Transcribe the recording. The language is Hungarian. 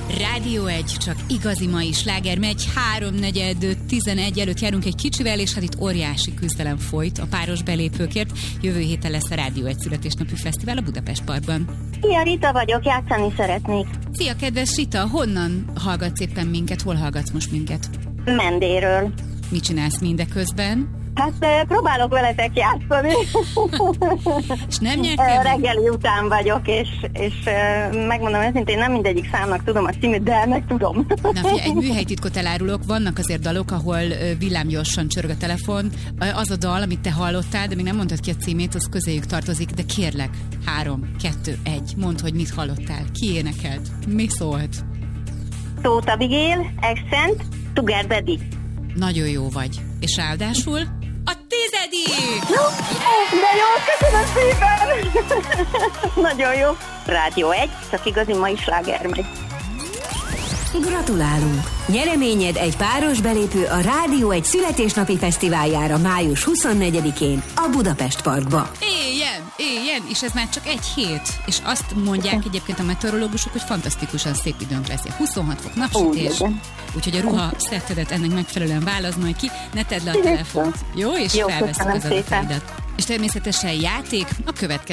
Rádió 1, csak igazi mai sláger megy, 3:45 előtt járunk egy kicsivel, és hát itt óriási küzdelem folyt a páros belépőkért. Jövő héten lesz a Rádió 1 születésnapi fesztivál a Budapest Parkban. Szia, Rita vagyok, játszani szeretnék. Szia, kedves Rita, honnan hallgatsz éppen minket, hol hallgatsz most minket? Mendéről. Mit csinálsz mindeközben? Hát próbálok veletek játszani. És nem nyertél? Reggeli után vagyok, és megmondom őszintén, nem mindegyik számnak tudom a címét, de meg tudom. Na figyelj, egy műhelytitkot elárulok, vannak azért dalok, ahol villámgyorsan csörög a telefon. Az a dal, amit te hallottál, de még nem mondtad ki a címét, az közéjük tartozik, de kérlek, 3, 2, 1, mondd, hogy mit hallottál, ki énekelt, mi szólt? Tóth Abigail, Accent, Sugar Daddy. Nagyon jó vagy. És ráadásul a 10. De jó, köszönöm szépen! Nagyon jó. Rádió 1, csak igazi mai sláger megy. Gratulálunk! Nyereményed egy páros belépő a Rádió 1 születésnapi fesztiváljára május 24-én a Budapest Parkba. Éljen, és ez már csak egy hét. És azt mondják egyébként a meteorológusok, hogy fantasztikusan szép időnk lesz. 26 fok napsütés, úgyhogy a ruha szettedet ennek megfelelően válasz majd ki, ne tedd le a telefont. Jó, és felveszünk az adataidat. És természetesen játék a következő